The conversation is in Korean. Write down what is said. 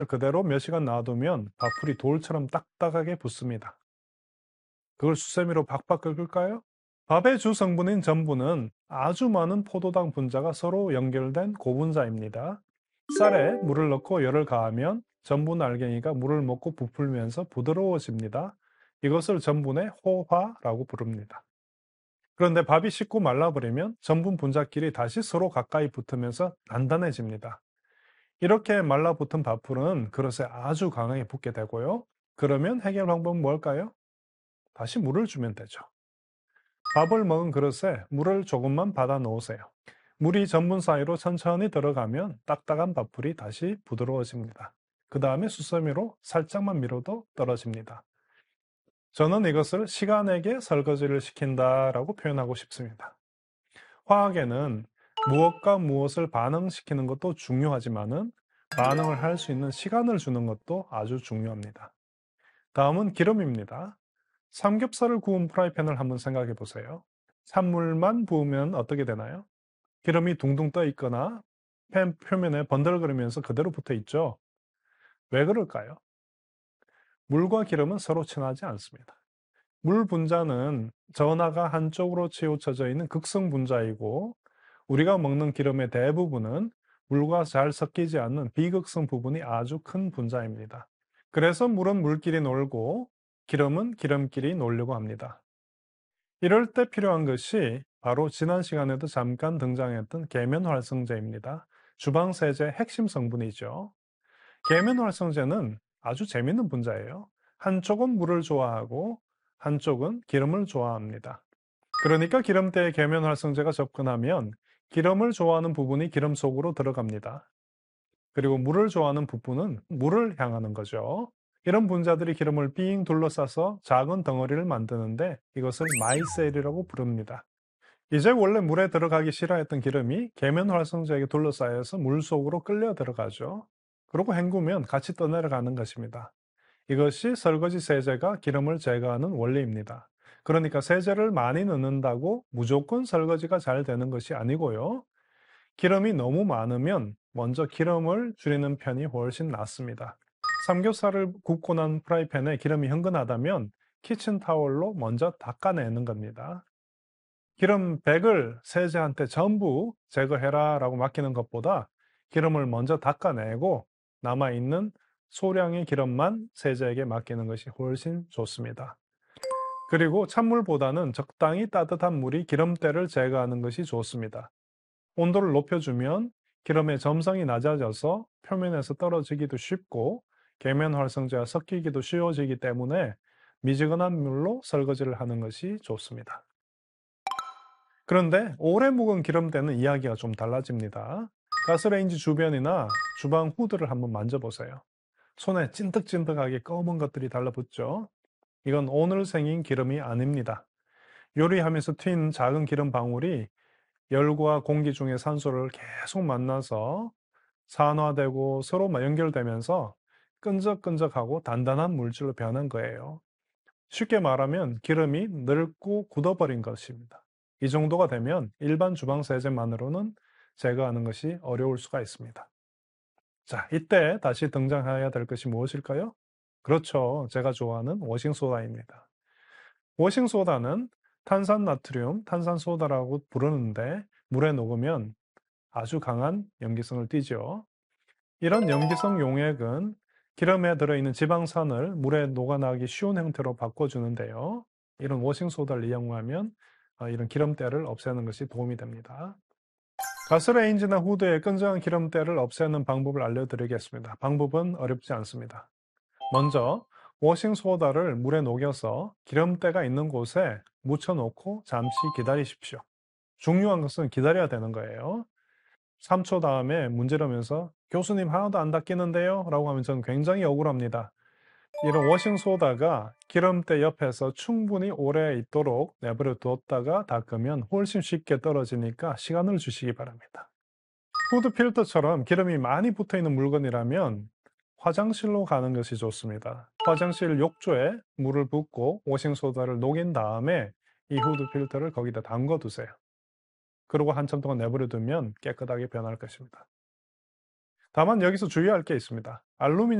그대로 몇 시간 놔두면 밥풀이 돌처럼 딱딱하게 붙습니다. 그걸 수세미로 박박 끓일까요? 밥의 주 성분인 전분은 아주 많은 포도당 분자가 서로 연결된 고분자입니다. 쌀에 물을 넣고 열을 가하면 전분 알갱이가 물을 먹고 부풀면서 부드러워집니다. 이것을 전분의 호화라고 부릅니다. 그런데 밥이 식고 말라버리면 전분 분자끼리 다시 서로 가까이 붙으면서 단단해집니다. 이렇게 말라붙은 밥풀은 그릇에 아주 강하게 붙게 되고요. 그러면 해결 방법은 뭘까요? 다시 물을 주면 되죠. 밥을 먹은 그릇에 물을 조금만 받아 놓으세요. 물이 전분 사이로 천천히 들어가면 딱딱한 밥풀이 다시 부드러워집니다. 그 다음에 수세미로 살짝만 밀어도 떨어집니다. 저는 이것을 시간에게 설거지를 시킨다라고 표현하고 싶습니다. 화학에는 무엇과 무엇을 반응시키는 것도 중요하지만은 반응을 할 수 있는 시간을 주는 것도 아주 중요합니다. 다음은 기름입니다. 삼겹살을 구운 프라이팬을 한번 생각해 보세요. 찬물만 부으면 어떻게 되나요? 기름이 둥둥 떠 있거나 팬 표면에 번들거리면서 그대로 붙어 있죠. 왜 그럴까요? 물과 기름은 서로 친하지 않습니다. 물 분자는 전하가 한쪽으로 치우쳐져 있는 극성 분자이고, 우리가 먹는 기름의 대부분은 물과 잘 섞이지 않는 비극성 부분이 아주 큰 분자입니다. 그래서 물은 물끼리 놀고 기름은 기름끼리 놀려고 합니다. 이럴 때 필요한 것이 바로 지난 시간에도 잠깐 등장했던 계면활성제입니다. 주방세제 핵심 성분이죠. 계면활성제는 아주 재밌는 분자예요. 한쪽은 물을 좋아하고 한쪽은 기름을 좋아합니다. 그러니까 기름때에 계면활성제가 접근하면 기름을 좋아하는 부분이 기름 속으로 들어갑니다. 그리고 물을 좋아하는 부분은 물을 향하는 거죠. 이런 분자들이 기름을 삥 둘러싸서 작은 덩어리를 만드는데 이것을 마이셀이라고 부릅니다. 이제 원래 물에 들어가기 싫어했던 기름이 계면활성제에게 둘러싸여서 물 속으로 끌려 들어가죠. 그리고 헹구면 같이 떠내려가는 것입니다. 이것이 설거지 세제가 기름을 제거하는 원리입니다. 그러니까 세제를 많이 넣는다고 무조건 설거지가 잘 되는 것이 아니고요. 기름이 너무 많으면 먼저 기름을 줄이는 편이 훨씬 낫습니다. 삼겹살을 굽고 난 프라이팬에 기름이 흥건하다면 키친타월로 먼저 닦아내는 겁니다. 기름 100을 세제한테 전부 제거해라 라고 맡기는 것보다 기름을 먼저 닦아내고 남아있는 소량의 기름만 세제에게 맡기는 것이 훨씬 좋습니다. 그리고 찬물보다는 적당히 따뜻한 물이 기름때를 제거하는 것이 좋습니다. 온도를 높여주면 기름의 점성이 낮아져서 표면에서 떨어지기도 쉽고 계면 활성제와 섞이기도 쉬워지기 때문에 미지근한 물로 설거지를 하는 것이 좋습니다. 그런데 오래 묵은 기름때는 이야기가 좀 달라집니다. 가스레인지 주변이나 주방 후드를 한번 만져보세요. 손에 찐득찐득하게 검은 것들이 달라붙죠. 이건 오늘 생긴 기름이 아닙니다. 요리하면서 튄 작은 기름 방울이 열과 공기 중의 산소를 계속 만나서 산화되고 서로 연결되면서 끈적끈적하고 단단한 물질로 변한 거예요. 쉽게 말하면 기름이 늙고 굳어버린 것입니다. 이 정도가 되면 일반 주방 세제만으로는 제거하는 것이 어려울 수가 있습니다. 자, 이때 다시 등장해야 될 것이 무엇일까요? 그렇죠. 제가 좋아하는 워싱소다입니다. 워싱소다는 탄산나트륨, 탄산소다라고 부르는데 물에 녹으면 아주 강한 염기성을 띠죠. 이런 염기성 용액은 기름에 들어있는 지방산을 물에 녹아나기 쉬운 형태로 바꿔주는데요. 이런 워싱소다를 이용하면 이런 기름때를 없애는 것이 도움이 됩니다. 가스레인지나 후드에 끈적한 기름때를 없애는 방법을 알려드리겠습니다. 방법은 어렵지 않습니다. 먼저 워싱소다를 물에 녹여서 기름때가 있는 곳에 묻혀놓고 잠시 기다리십시오. 중요한 것은 기다려야 되는 거예요. 3초 다음에 문지르면서 "교수님 하나도 안 닦이는데요?" 라고 하면 저는 굉장히 억울합니다. 이런 워싱소다가 기름때 옆에서 충분히 오래 있도록 내버려 두었다가 닦으면 훨씬 쉽게 떨어지니까 시간을 주시기 바랍니다. 후드 필터처럼 기름이 많이 붙어 있는 물건이라면 화장실로 가는 것이 좋습니다. 화장실 욕조에 물을 붓고 워싱소다를 녹인 다음에 이 후드 필터를 거기다 담궈 두세요. 그리고 한참 동안 내버려 두면 깨끗하게 변할 것입니다. 다만 여기서 주의할 게 있습니다. 알루미늄